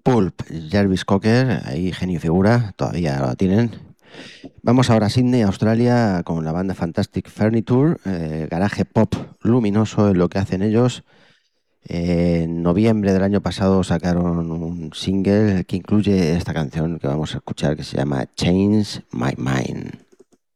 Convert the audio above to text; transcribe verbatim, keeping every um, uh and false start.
Pulp, Jarvis Cocker, ahí genio y figura, todavía lo tienen. Vamos ahora a Sydney, Australia, con la banda Fantastic Furniture, eh, garaje pop luminoso en lo que hacen ellos. Eh, en noviembre del año pasado sacaron un single que incluye esta canción que vamos a escuchar que se llama Change My Mind.